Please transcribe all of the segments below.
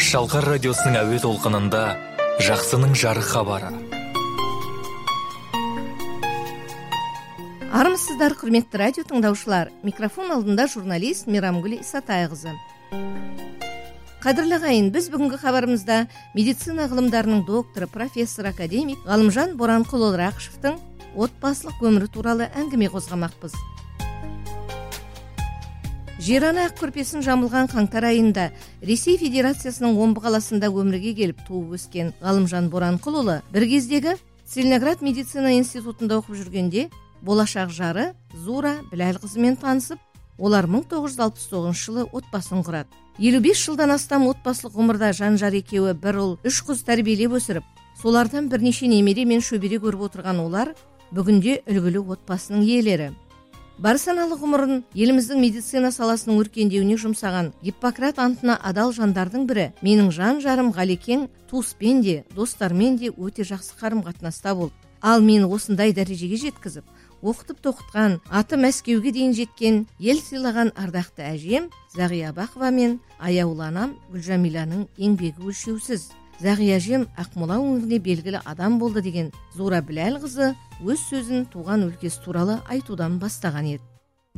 Шалқар радиосының әуе толқынында жақсының жарық хабары. Армысыздар, құрметті радио тыңдаушылар. Микрофон алдында журналист Мейрамгүл Исатайқызы. Қадірлі ағайын, біз бүгінгі хабарымызда медицина ғылымдарының докторы, профессор, академик Ғалымжан Боранқұлы Рақышевтың отбасылық өмірі туралы әңгіме қозғамақпыз. Жер-ана ақ көрпесін жамылған қаңтар айында Ресей Федерациясының Омбы қаласында өмірге келіп туып өскен Ғалымжан Боранқұлы бір кездегі Целиноград медицина институтында оқып жүргенде болашақ жары Зура Біләлқызымен танысып, олар 1969 жылы отбасын құрады. 55 жылдан астам отбасылық ғұмырда жан-жар екеуі бір ұл, 3 қыз тәрбиелеп өсіріп, солардан бірнеше немере мен шөбере көріп отырған олар бүгінде үлгілі отбасының иелері. Бар саналы ғұмырын еліміздің медицина саласының өркендеуіне жұмсаған Гиппократ антына адал жандардың бірі менің жан-жарым Ғалекең туыспен де, достармен де өте жақсы қарым-қатынаста болды. Ал мені осындай дәрежеге жеткізіп, оқытып тоқытқан, аты Мәскеуге дейін жеткен, ел сыйлаған ардақты әжем Зағия Бақова мен аяулы анам Гүлжамиланың еңбегі өлшеусіз. Зағия әжем Ақмола өңіріне белгілі адам болды деген Зура Біләлқызы өз сөзін туған өлкесі туралы айтудан бастаған еді.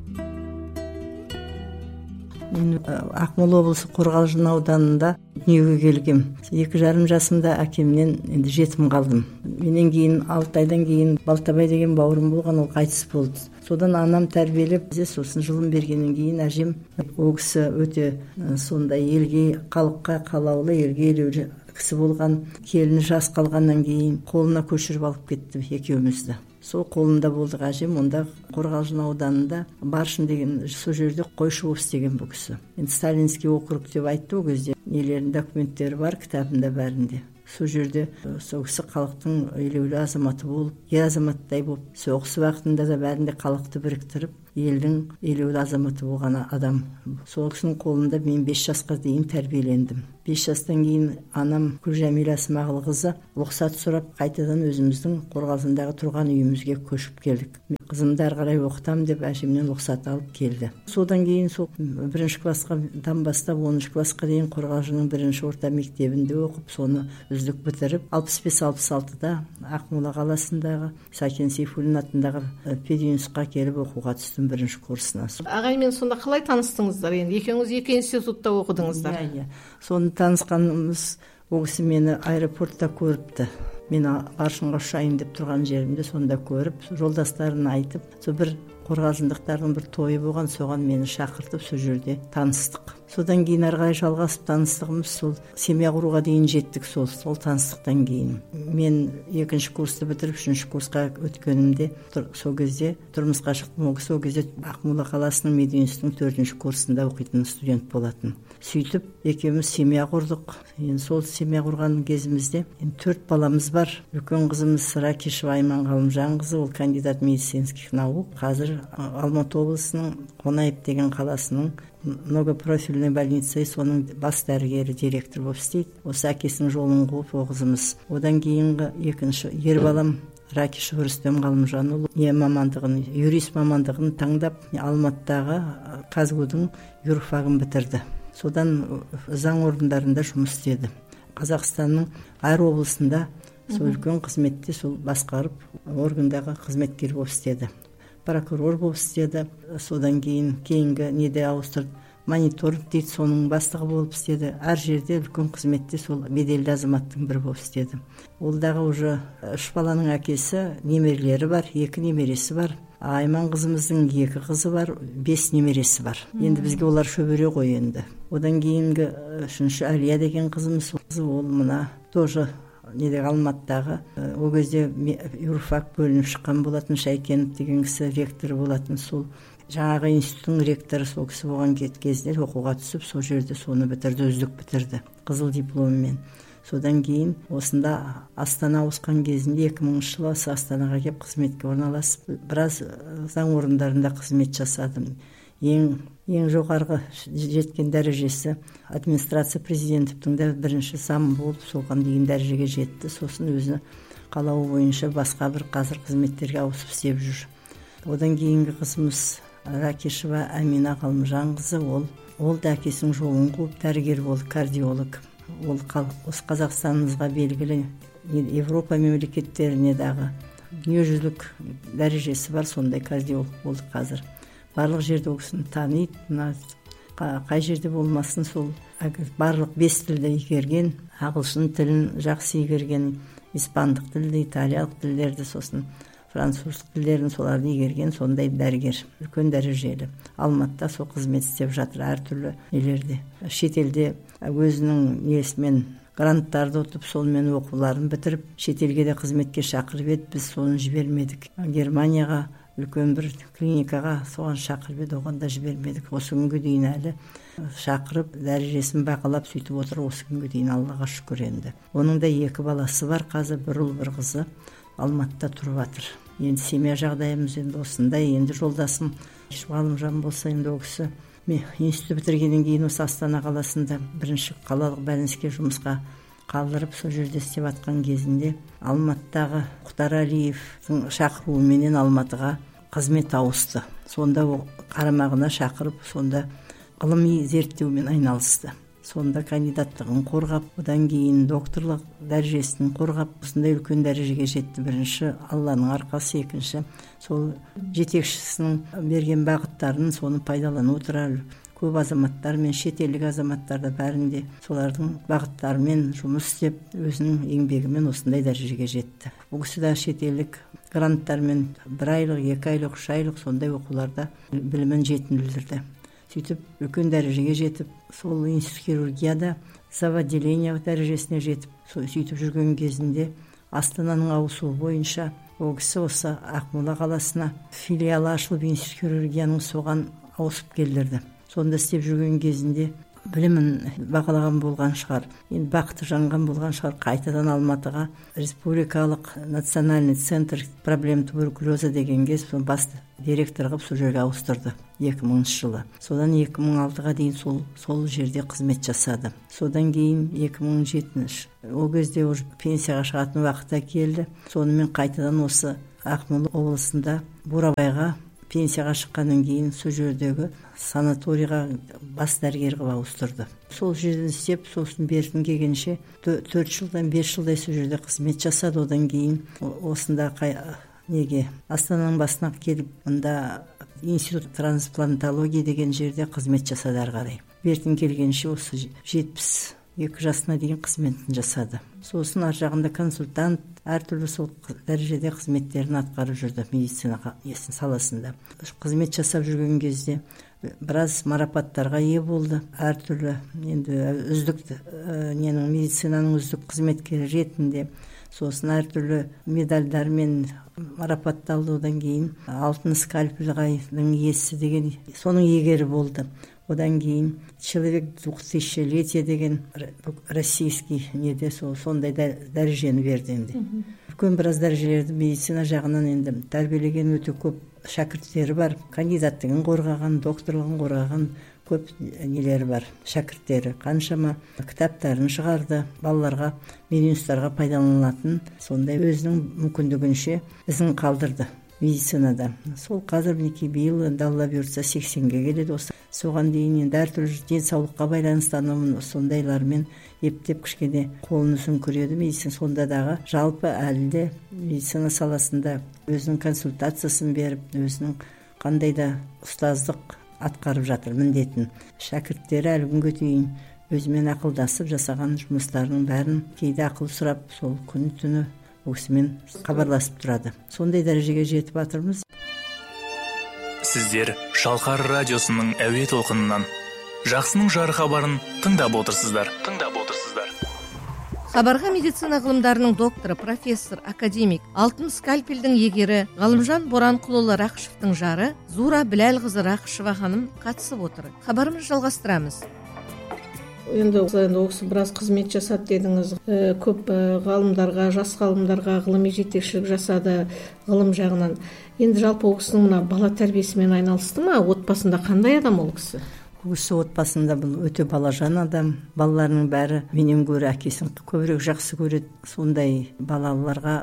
Мен Ақмола облысы Қорғалжын ауданында дүниеге келгем. 2,5 жасымда әкемнен енді жетім қалдым. Менен кейін 6 айдан кейін Балтабай деген бауырым болған, ол қайтыс болды. Содан анам тәрбиелеп, сосын жылын бергеннен кейін әжем, ол кісі өте сондай елге, халыққа қалаулы, елге елеулі кісі болған. Келіні жас қалғаннан кейін қолына көшіріп алып кетті екеумізді. Сол қолында болдық әжем, онда Қорғалжын ауданында Баршын деген сол жерде Қойшуов деген бұл кісі. Енді Сталинский округ деп айтты ол кезде. Нелердің документтері бар, кітабында бәрінде. Сол жерде сол кісі халықтың елеулі азаматы болып, ер азаматтай болып, соғыс уақытында да бәрінде халықты біріктіріп, елдің елеулі азаматы болған адам. Сол кісінің қолында мен 5 жасқа дейін тәрбиелендім. 5 жастан кейін анам Гүлжамила Смағұлқызы рұқсат сұрап, қайтадан өзіміздің Қорғалжындағы тұрған үйімізге көшіп келдік. Қызымды ары қарай оқытам деп әжемнен рұқсат алып келді. Содан кейін сол 1-ші классқа бастап 10-ші классқа дейін Қорғалжынның 1-ші орта мектебінде оқып, соны үздік бітіріп, 65-66-да Ақмола қаласындағы Сәкен Сейфуллин атындағы пединститутқа келіп оқуға түстім 1-ші курсына. Ағаймен сонда қалай таныстыңыздар? Енді екеуіңіз екі институтта оқыдыңыздар. Соны танысқанымыз, ол кісі мені аэропортта көріпті. Мен Баршынға ұшайын деп тұрған жерімде сонда көріп, жолдастарын айтып, сол бір қорғалжындықтардың бір тойы болған, соған мені шақыртып, сол жерде таныстық. Содан кейін арғай жалғасып таныстығымыз сол семья құруға дейін жеттік, сол таныстықтан кейін. Мен 2-ші курсты бітіріп 3-ші курсқа өткенімде сол кезде тұрмысқа шықтым. Ол сол кезде Ақмола қаласының мединститутының 4-ші курсында оқитын студент болатын. Сөйтіп екеуміз семья құрдық. Енді сол семья құрған кезімізде 4 баламыз бар. Үлкен қызымыз Ракишева Айман Ғалымжанқызы, ол кандидат медицинских наук. Қазір Алматы облысының Қонаев деген қаласының многопрофильный больница, соның бас дәрігері, директор болып істейді. Осы әкесінің жолын қуып оқызымыз. Одан кейінгі екінші ер балам Ракишев Рүстем Ғалымжанұлы мамандығын, юрист мамандығын таңдап, Алматыдағы Казгудың юрфагын бітірді. Содан заң орындарында жұмыс істеді. Қазақстанның әр облысында сол үлкен қызметте сол басқарып, органдағы қызметкер болып істеді. Прокурор болып істеді. Содан кейінгі неде ауыстырды. Мониторинг дейді, соның бастығы болып істеді. Әр жерде үлкен қызметте сол беделді азаматтың бірі болып істеді. Олдағы уже 3 баланың әкесі, немерелері бар, 2 немересі бар. Айман қызымыздың 2 қызы бар, 5 немересі бар. Енді бізге олар шөбере ғой енді. Одан кейінгі 3-ші Әлия деген қызымыз, ол мына тоже неде Алматыдағы, ол кезде юрфак бөлініп шыққан болатын, Шайкенов деген кісі ректор болатын. Сол жаңағы институттың ректоры сол кісі болған кезде оқуға түсіп, сол жерде соны бітірді, үздік бітірді, қызыл дипломмен. Содан кейін осында Астана ауысқан кезінде 2000 жылы Астанаға келіп қызметке орналасып, біраз заң орындарында қызмет жасадым. Ең жоғарғы жеткен дәрежесі администрация президенттің де 1-ші замы болып, соған дейін дәрежеге жетті. Сосын өзі қалауы бойынша басқа бір қазір қызметтерге ауысып істеп жүр. Одан кейінгі қызымыз Ракишева Амина Ғалымжанқызы, ол да әкесінің жолын қуып дәрігер болды, кардиолог. ол осы Қазақстанымызға белгілі Европа мемлекеттеріне дағы дүниежүзілік дәрежесі бар, сондай кардиолог болды қазір. Барлық жерде ол кісіні таниды, қай жерде болмасын сол барлық 5 тілді игерген, ағылшын тілін жақсы игерген, испандық тілді, италиялық тілдерді, сосын француз тілдерін соларды игерген сондай дәрігер, үлкен дәрежелі. Алматыда сол қызмет істеп жатыр, әртүрлі нелерде. Шетелде өзінің несімен гранттарды ұтып, сонымен оқуларын бітіріп, шетелге де қызметке шақырып еді, біз соны жібермедік. Германияға үлкен бір клиникаға соған шақырып еді, оған да жібермедік. Осы күнге дейін әлі шақырып, дәрежесін бақылап сөйтіп отыр, осы күнге дейін, Аллаға шүкір енді. Оның да 2 баласы бар, қазір бір ұл бір қызы Алматыда тұрып жатыр. Енді семья жағдайымыз енді осындай. Енді жолдасым Ғалымжан болса, енді ол кісі институт бітіргеннен кейін осы Астана қаласында 1-ші қалалық бәлініске жұмысқа қалдырып, сол жерде істеп жатқан кезінде Алматыдағы Мұхтар Алиевтің шақыруыменен Алматыға қызмет ауысты. Сонда ол қарамағына шақырып, сонда ғылыми зерттеумен айналысты. Сонда кандидаттығын қорғап, одан кейін докторлық дәрежесін қорғап, осындай үлкен дәрежеге жетті. 1-ші Алланың арқасы, 2-ші сол жетекшісінің берген бағыттарын соны пайдалана отыра көп азаматтар мен шетелдік азаматтарды бәрінде солардың бағыттарымен жұмыс істеп, өзінің еңбегімен осындай дәрежеге жетті. Бұл кісі де шетелдік гранттармен 1 айлық, 2 айлық, 3 айлық сондай оқуларда білімін жетілдірді. Сөйтіп, үлкен дәрежеге жетіп, сол институт хирургияда завотделение дәрежесіне жетіп, сөйтіп жүрген кезінде Астананың ауысуы бойынша ол кісі осы Ақмола қаласына филиалы ашылып, институт хирургияның соған ауысып келдірді. Сонда істеп жүрген кезінде білімін бағалаған болған шығар, енді бақыты жанған болған шығар, қайтадан Алматыға республикалық национальный центр проблем туберкулеза дегенге басты директор қылып сол жерге ауыстырды 2000 жылы. Содан 2006-ға дейін сол жерде қызмет жасады. Содан кейін 2007 ол кезде уже пенсияға шығатын уақытта келді. Сонымен қайтадан осы Ақмола облысында Бурабайға пенсияға шыққаннан кейін сол жердегі санаторийға бас дәрігер қылып ауыстырды. Сол жерден істеп, сосын бертін келгенше 4 жылдан 5 жылдай сол жерде қызмет жасады. Одан кейін осында Астананың басына келіп, мұнда институт трансплантология деген жерде қызмет жасады ары қарай. Бертін келгенше осы 72 жасына дейін қызметін жасады. Сосын ар жағында консультант, әртүрлі сол дәрежеде қызметтерін атқарып жүрді медицина саласында. Қызмет жасап жүрген кезде біраз марапаттарға ие болды. Әртүрлі енді үздік медицинаның үздік қызметкері ретінде, сосын әртүрлі медальдармен марапатталды. Одан кейін алтын скальпельдің иесі деген соның иегері болды. Одан кейін человек 2000-летия деген российский неде сондай дәрежені берді енді. Үлкен біраз дәрежелерді медицина жағынан енді тәрбиелеген өте көп шәкірттері бар. Кандидаттығын қорғаған, докторлығын қорғаған көп нелері бар, шәкірттері. Қаншама кітаптарын шығарды, балаларға, мединстарға пайдаланылатын, сондай өзінің мүмкіндігінше ізін қалдырды медицинада. Сол қазір мінекей биыл Алла бұйыртса 80-ге келеді. Соған дейін енді әртүрлі денсаулыққа байланысты сондайлармен ептеп кішкене қолын сүңкіреді медицина. Сондадағы жалпы әлде медицина саласында өзінің консультациясын беріп, өзінің қандай да ұстаздық атқарып жатыр міндетін. Шәкірттері әлі күнге дейін өзімен ақылдасып жасаған жұмыстарының бәрін кейде ақыл сұрап, сол күні түні осымен хабарласып тұрады. Сондай дәрежеге жетіп жатырмыз. Сіздер Шалқар радиосының әуе толқынынан жақсының жары хабарын тыңдап отырсыздар. Хабарға медицина ғылымдарының докторы, профессор, академик, алтын скальпельдің егері Ғалымжан Боранқұлұлы Рақышевтың жары Зура Біләлқызы Рақышева ханым қатысып отыр. Хабарымыз жалғастырамыз. Енді осы біраз қызмет жасады дедіңіз. Көп ғалымдарға, жас ғалымдарға ғылыми жетекшілік жасады ғылым жағынан. Енді жалпы ол кісінің мына бала тәрбиесімен айналысты ма? Отбасында қандай адам ол кісі? Ол кісі отбасында бұл өте балажан адам. Балаларының бәрі менен гөрі әкесін көбірек жақсы көреді. Сондай балаларға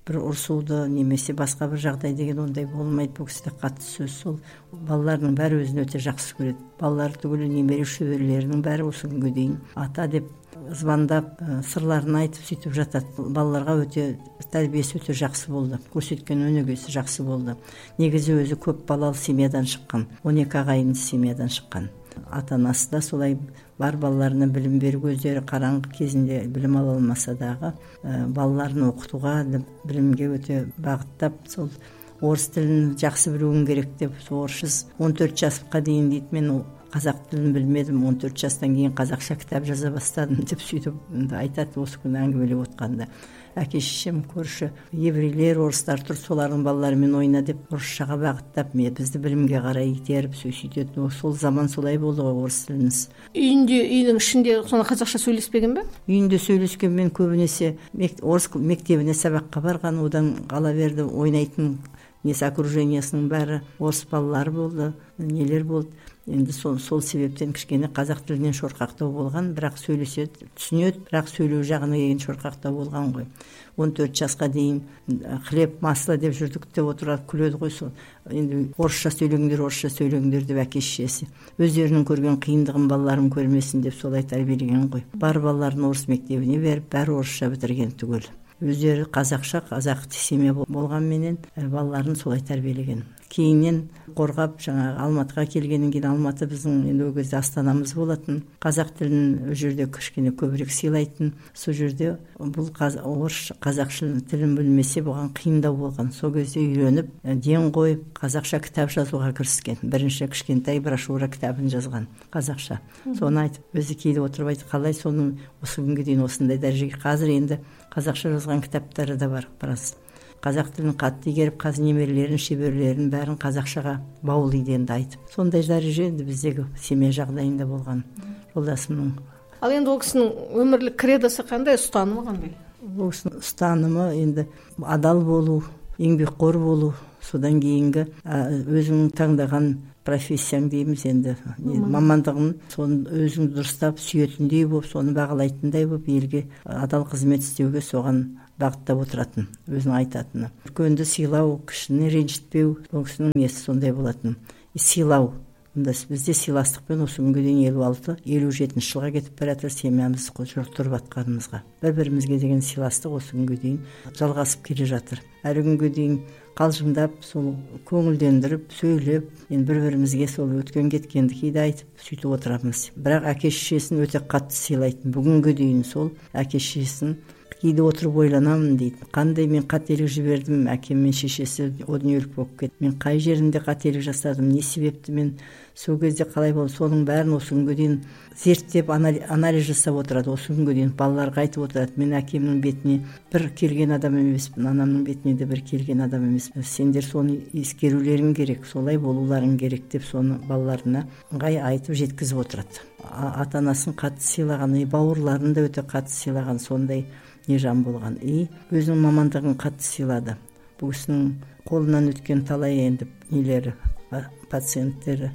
бір ұрсуды немесе басқа бір жағдай деген ондай болмайды. бұл кісіде қатты сөз. Сол балаларының бәрі өзін өте жақсы көреді. Балалар түгілі немере шөберелерінің бәрі осы күнге дейін ата деп звондап сырларын айтып сөйтіп жатады. Балаларға өте тәрбиесі өте жақсы болды, көрсеткен өнегесі жақсы болды. Негізі өзі көп балалы семьядан шыққан, 12 ағайынды семьядан шыққан. Ата-анасы да солай бар балаларына білім беру, өздері қараңғы кезінде білім ала алмаса дағы балаларын оқытуға, білімге өте бағыттап, сол орыс тілін жақсы білуің керек деп, орысшыз 14 жасқа дейін дейді, мен қазақ тілін білмедім, 14 жастан кейін қазақша кітап жаза бастадым деп сөйтіп айтады осы күні әңгімелеп отқанда. Әке шешем көрші еврейлер, орыстар тұр, солардың балаларымен ойна деп орысшаға бағыттап бізді білімге қарай итеріп сөйтеді. Сол заман солай болды ғой орыс тіліміз. Үйдің ішінде соны қазақша сөйлеспеген бе? Үйінде сөйлескен, мен көбінесе орыс мектебіне сабаққа барған, одан қала берді ойнайтын окружениясының бәрі орыс балалары болды, нелер болды. Енді сол себептен кішкене қазақ тілінен шорқақтау болған, бірақ сөйлеседі, түсінеді, бірақ сөйлеу жағына келген шорқақтау болған ғой. 14 жасқа дейін хлеб, масло деп жүрдік деп отырады, күледі ғой. Сол енді орысша сөйлеңдер деп әке шешесі өздерінің көрген қиындығын балаларым көрмесін деп солай тәрбиелеген ғой. Бар балаларын орыс мектебіне беріп, бәрі орысша бітірген түгел. Өздері қазақша, қазақ семья болғанменен балаларын солай тәрбиелеген. Кейіннен қорғап, жаңағы Алматыға келгеннен кейін, Алматы біздің енді ол кезде астанамыз болатын. Қазақ тілін ол жерде кішкене көбірек сыйлайтын. Сол жерде бұл орыс қазақ тілін білмесе бұған қиындау болған. Сол кезде үйреніп, ден қойып, қазақша кітап жазуға кіріскен. Бірінші кішкентай брошюра кітабын жазған қазақша. Соны айтып, өзі кейде отырып айтып, қалай соның осы күнге дейін осындай дәрежеге. Қазір енді қазақша жазған кітаптары да бар, біраз. Қазақ тілін қатты игеріп, қазір немерелерін, шеберлерін бәрін қазақшаға баулиды енді айтып. Сондай дәреже енді біздегі семья жағдайында болған жолдасымның. Ал енді ол кісінің өмірлік кредосы қандай, ұстанымы қандай? Ол кісінің ұстанымы енді адал болу, еңбекқор болу, содан кейінгі өзінің таңдаған профессияң дейміз енді, мамандығын соны өзің дұрыстап сүйетіндей болып, соны бағалайтындай болып, елге адал қызмет істеуге соған бағыттап отыратын, өзінің айтатыны. Үлкенді сыйлау, кішіні ренжітпеу, ол кісінің несі сондай болатын. Сыйлау. Бізде сыйластықпен осы күнге дейін 56-57 жылға кетіп бара жатыр семьямыз тұрып атқанымызға. Бір-бірімізге деген сыйластық осы күнге дейін жалғасып келе жатыр. Әлі күнге дейін қалжыңдап, сол көңілдендіріп, сөйлеп, енді бір-бірімізге сол өткен кеткенді кейде айтып сөйтіп отырамыз. Бірақ әке шешесін өте қатты сыйлайтын. Бүгінге дейін сол әке шешесін кейде отырып ойланамын дейді. Қандай мен қателік жібердім, әкем мен шешесі о дүниелік болып кетті. Мен қай жерінде қателік жасадым, не себепті мен сол кезде қалай болды, соның бәрін осы күнге дейін зерттеп, анализ жасап отырады. Осы күнге дейін балаларға айтып отырады. Мен әкемнің бетіне бір келген адам емеспін, анамның бетіне де бір келген адам емеспін. Сендер соны ескерулерің керек, солай болуларың керек деп соны балаларына айтып жеткізіп отырады. Ата-анасын қатты сыйлаған, бауырларын да өте қатты сыйлаған, сондай жан болған. Өзінің мамандығын қатты сыйлады. Бұл кісінің қолынан өткен талай енді нелері, пациенттері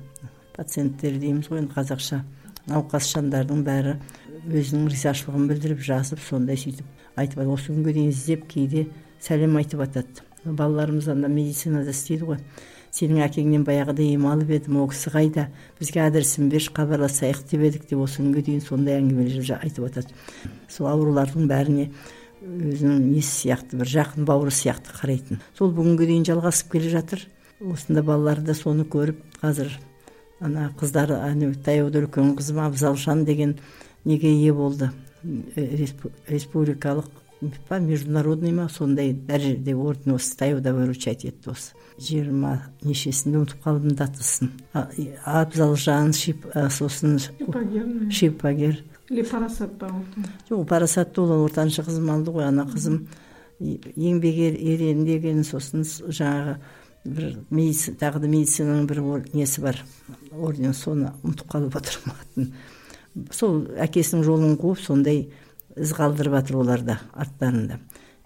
дейміз ғой, қазақша науқас жандардың бәрі өзінің ризашылығын білдіріп, жазып, сондай сөйтіп айтып, осы күнге дейін іздеп, кейде сәлем айтып атады. Балаларымыз анда медицинада істейді ғой. Сенің әкеңнен баяғыда ем алып едім, ол кісі қайда, бізге адресін берші, хабарласайық деп едік деп осы күнге дейін сондай әңгімелер айтып атады. Сол аурулардың бәріне өзінің несі сияқты, бір жақын бауыры сияқты қарайтын. Сол бүгінге дейін жалғасып келе жатыр. Осында балалары да соны көріп, қазір ана қыздары, таяуда үлкен қызым Абзалжан деген неге ие болды. Республикалық международный сондай дәрежеде орден осы таяуда выручать етті осы. 20 нешесінде ұмытып қалдым датасын. Абзалжан, сосын Шипагер. Или Парасатта oldu? Жоқ, Парасатта ол ортаншы қызым алды ғой, ана қызым еңбек ерен деген, сосын жаңағы бір тағы да медицинаның бір несі бар, орден, соны ұмытып қалып отырматын. Сол әкесінің жолын қуып, сондай із қалдырып жатыр оларда арттарында.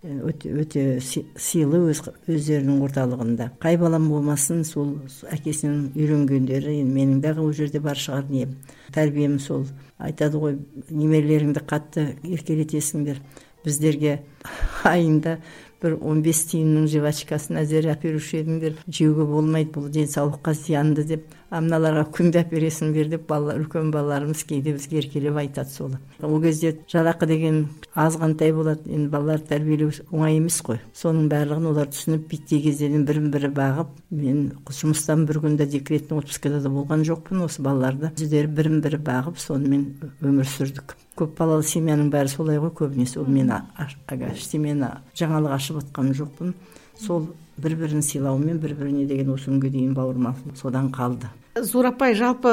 Өте сыйлы өздерінің орталығында. Қай балам болмасын, сол әкесінің үйренгендері, менің дағы ол жерде бар шығар не. Тәрбием сол. Айтады ғой, немерелеріңді қатты еркелетесіңдер. Біздерге айында бір 15 тиынның жвачкасын әзер әперуші едіңдер, жеуге болмайды, бұл денсаулыққа зиянды деп, мыналарға күнде әпересіңдер деп үлкен балаларымыз кейде бізге еркелеп айтады солы. Ол кезде жалақы деген азғантай болады, енді балалар тәрбиелеу оңай емес қой. Соның барлығын олар түсініп, биттей кезден бірін-бірі бағып, мен жұмыстан бір күнде декреттің отпускада да болған жоқпын, осы балаларды өздері бірін-бірі бағып, сонымен өмір сүрдік. Көп балалы семьяның бәрі солай ғой, көбінесе. Ол мен семьяны жаңалық ашып отқан жоқпын. Сол бір-бірін сыйлаумен, бір-біріне деген осы күнге дейін бауырмалдық содан қалды. Зурапай, жалпы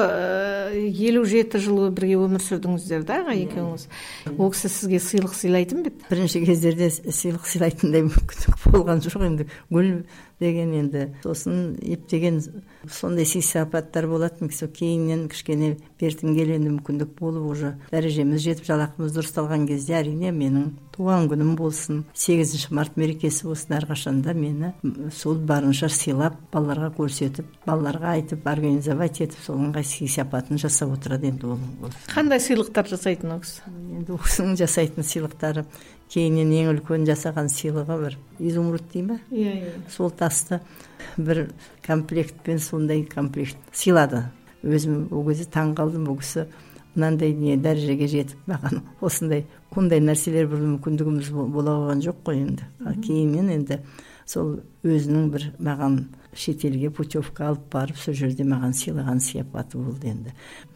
57 жыл бірге өмір сүрдіңіздер да, аға екеуіңіз. Ол кісі сізге сыйлық сыйлайтын бе? Бірінші кездерде сыйлық сыйлайтындай мүмкіндік болған жоқ, енді гүл деген, енді сосын ептеген сондай сый-сапаттар болатын. Кейіннен кішкене бертін келенді мүмкіндік болып, уже дәрежеміз жетіп, жалақымыз дұрысталған кезде әрине менің туған күнім болсын, 8 март мерекесі болсын, әрқашанда мені сол барынша сыйлап, балаларға көрсетіп, балаларға айтып, организовать етіп, соның сый-сапатын жасап отырады. Енді ол қандай сыйлықтар жасайтын ол кісі? Енді ол кісінің жасайтын сыйлықтары, кейіннен ең үлкен жасаған сыйлығы бір изумруд дей ма? Сол тасты бір комплектпен, сондай комплект сыйлады. Өзім ол кезде таң қалдым, ол кісі мынандай дәрежеге жетіп, маған осындай қандай нәрселер бір мүмкіндігіміз бола қойған жоқ қой енді. Кейіннен енді сол өзінің бір маған шетелге путевка алып барып, сол жерде маған сыйлаған сияпаты болды енді.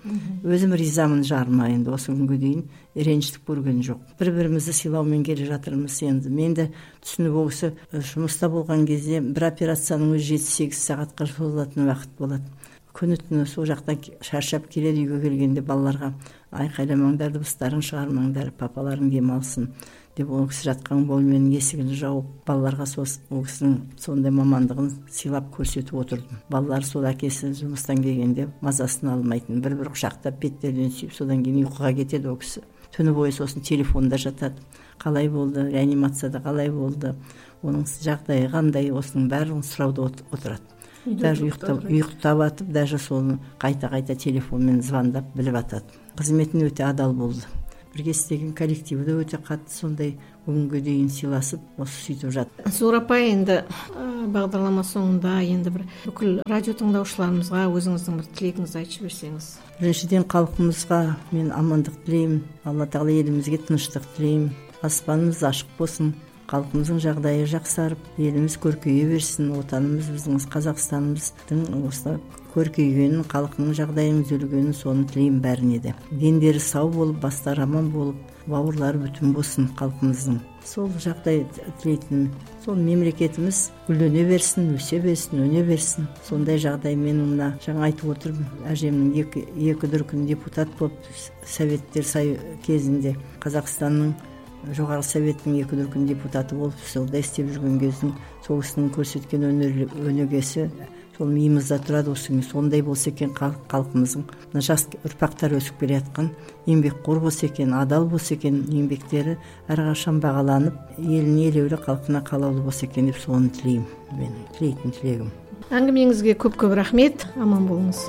Өзім ризамын жарыма, енді осы күнге дейін ренжітіп көрген жоқ. Бір-бірімізді сыйлаумен келе жатырмыз енді. Мен де түсініп, ол кісі жұмыста болған кезде бір операцияның 7-8 сағатқа созылатын уақыт болады. Күні-түні сол жақтан шаршап келеді, үйге келгенде балаларға айқайламаңдар, дыбыстарын шығармаңдар, папаларың демалсын деп, ол кісі жатқан бөлменің есігін жауып, балаларға ол кісінің сондай мамандығын сыйлап көрсетіп отырдым. Балалар сол әкесі жұмыстан келгенде мазасын алмайтын, бір-бір құшақтап беттерінен сүйіп, содан кейін ұйқыға кетеді ол кісі. Түні бойы сосын телефонда жатады. Қалай болды, реанимацияда қалай болды, оның жағдайы қандай, осының бәрін сұрауды отырады. Даже ұйықтап атып, даже соны қайта-қайта телефонмен звондап біліп атады. Қызметін өте адал болды. Бірге істеген коллективі өте қатты, сондай бүгінге дейін сыйласып, осы сөйтіп жатты. Зурапай, енді бағдарлама соңында енді бір бүкіл радио тыңдаушыларымызға өзіңіздің бір тілегіңізді айтып жіберсеңіз. Біріншіден халқымызға мен амандық тілеймін, Алла тағала елімізге тыныштық тілеймін, аспанымыз ашық болсын, халқымыздың жағдайы жақсарып, еліміз көркейе берсін, отанымыз, біздің Қазақстанымыздың осы көркейгенін, халқының жағдайының түзелгенін, соны тілеймін бәріне де. Дендері сау болып, бастары аман болып, бауырлары бүтін болсын халқымыздың. Сол жағдай тілейтінім, сол мемлекетіміз гүлдене берсін, өсе берсін, өне берсін. Сондай жағдаймен мына жаңа айтып отырмын, әжемнің екі дүркін депутат болып, советтер кезінде Қазақстанның жоғары советтің екі дүркін депутаты болып, солда істеп жүрген кездің сол кісінің көрсеткен өнегесі сол миымызда тұрады. Осы сондай болса екен халқымыздың, жас ұрпақтар өсіп келе жатқан, еңбекқор болса екен, адал болса екен, еңбектері әрқашан бағаланып, еліне елеулі, халқына қалаулы болса екен деп соны тілеймін. Менің тілейтін тілегім. Әңгімеңізге көп-көп рахмет, аман болыңыз.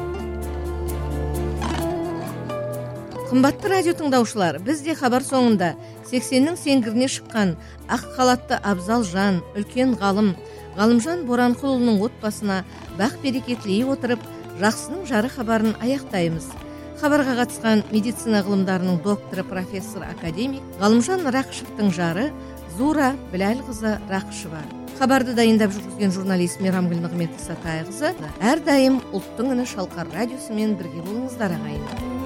Қымбатты радио тыңдаушылар, бізде хабар соңында 80-нің сеңгіріне шыққан ақ халатты абзал жан, үлкен ғалым Ғалымжан Боранқұлұлының отбасына бақ-береке тілей отырып, жақсының жары хабарын аяқтаймыз. Хабарға қатысқан медицина ғылымдарының докторы, профессор, академик Ғалымжан Рақышевтың жары Зура Біләлқызы Рақышева. Хабарды дайындап жүргізген журналист Мейрамгүл Нығметқызы Сатайқызы әрдайым ұлттың үні Шалқар радиосымен бірге болыңыздар ағайын.